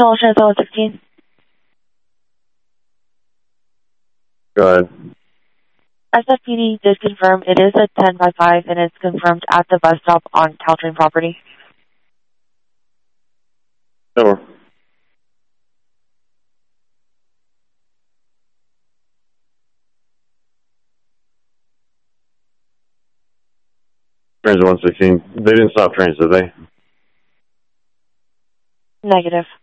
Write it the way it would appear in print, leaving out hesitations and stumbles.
Hotel Transit 116. Go ahead. SFPD did confirm it is a 10 by 5 and it's confirmed at the bus stop on Caltrain property. Over. Transit 116. They didn't stop trains, did they? Negative.